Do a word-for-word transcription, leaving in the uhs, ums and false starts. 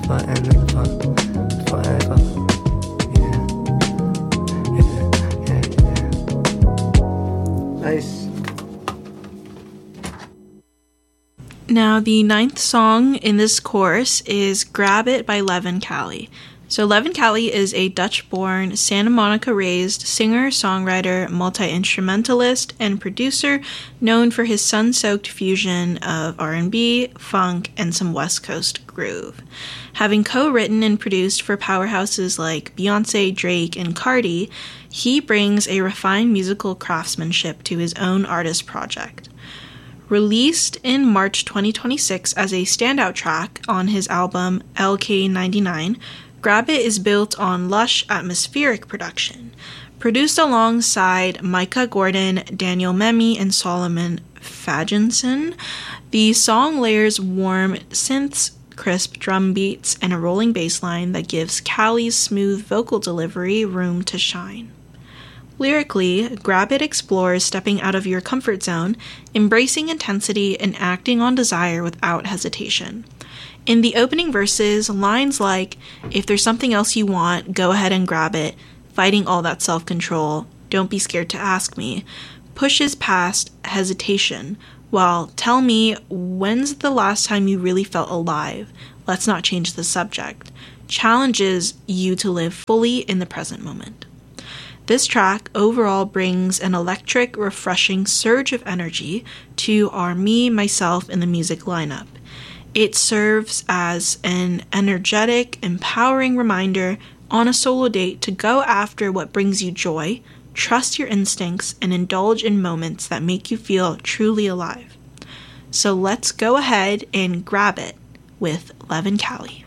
forever, for, forever. Yeah. Yeah, yeah, yeah. Nice. Now, the ninth song in this course is Grab It by Levin Callie. So Levin Callie is a Dutch-born, Santa Monica-raised singer, songwriter, multi-instrumentalist, and producer known for his sun-soaked fusion of R and B, funk, and some West Coast groove. Having co-written and produced for powerhouses like Beyonce, Drake, and Cardi, he brings a refined musical craftsmanship to his own artist project. Released in March twenty twenty-six as a standout track on his album L K ninety-nine, Grab It is built on lush, atmospheric production. Produced alongside Micah Gordon, Daniel Memi, and Solomon Fagenson, the song layers warm synths, crisp drum beats, and a rolling bass line that gives Callie's smooth vocal delivery room to shine. Lyrically, Grab It explores stepping out of your comfort zone, embracing intensity, and acting on desire without hesitation. In the opening verses, lines like, "If there's something else you want, go ahead and grab it," "Fighting all that self-control," "Don't be scared to ask me," pushes past hesitation, while "Tell me, when's the last time you really felt alive? Let's not change the subject," challenges you to live fully in the present moment. This track overall brings an electric, refreshing surge of energy to our Me, Myself, and the Music lineup. It serves as an energetic, empowering reminder on a solo date to go after what brings you joy, trust your instincts, and indulge in moments that make you feel truly alive. So let's go ahead and grab it with Levin Callie.